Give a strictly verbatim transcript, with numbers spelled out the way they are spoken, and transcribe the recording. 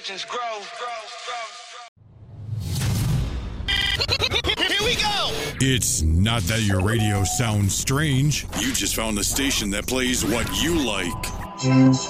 legends grow. Here we go! It's not that your radio sounds strange. You just found the station that plays what you like.